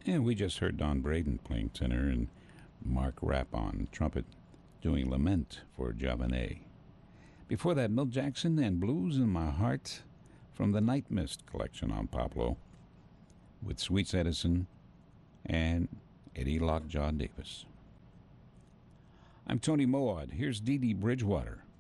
And we just heard Don Braden playing tenor and Mark Rapp on trumpet doing Lament for Javanais. Before that, Milt Jackson and Blues in My Heart from the Night Mist collection on Pablo with Sweets Edison and Eddie Lockjaw Davis. I'm Tony Moad. Here's Dee Dee Bridgewater.